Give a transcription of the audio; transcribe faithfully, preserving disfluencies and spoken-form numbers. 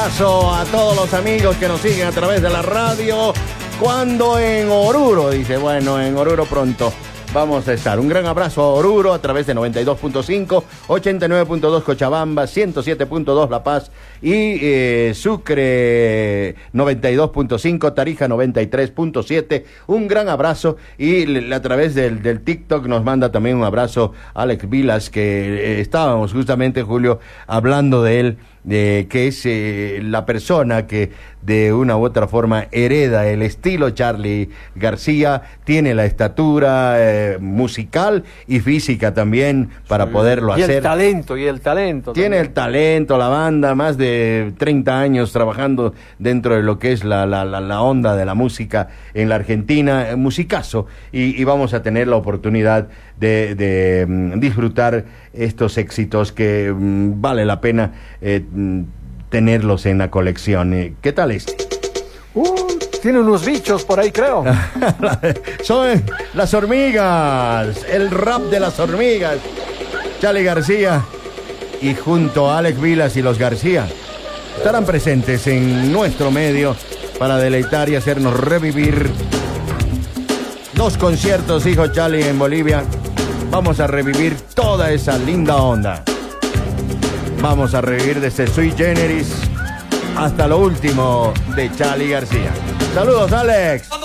abrazo a todos los amigos que nos siguen a través de la radio. Cuando en Oruro, dice, bueno, en Oruro pronto vamos a estar. Un gran abrazo a Oruro a través de noventa y dos punto cinco, ochenta y nueve punto dos Cochabamba, ciento siete punto dos La Paz y eh, Sucre noventa y dos punto cinco, Tarija noventa y tres punto siete. Un gran abrazo y a través del, del TikTok nos manda también un abrazo Alex Vilas, que eh, estábamos justamente, Julio, hablando de él, de que es eh, la persona que de una u otra forma hereda el estilo Charly García, tiene la estatura eh, musical y física también para sí, poderlo y hacer. Y el talento, y el talento. Tiene también. el talento, la banda, más de treinta años trabajando dentro de lo que es la, la, la, la onda de la música en la Argentina, eh, musicazo, y, y vamos a tener la oportunidad de, de um, disfrutar estos éxitos que um, vale la pena eh, tenerlos en la colección. ¿Qué tal este? Uh, tiene unos bichos por ahí, creo. Son las hormigas, el rap de las hormigas. Charly García y junto a Alex Vilas y los García estarán presentes en nuestro medio para deleitar y hacernos revivir dos conciertos, dijo Charly, en Bolivia. Vamos a revivir toda esa linda onda. Vamos a revivir desde Sui Generis hasta lo último de Charly García. Saludos, Alex.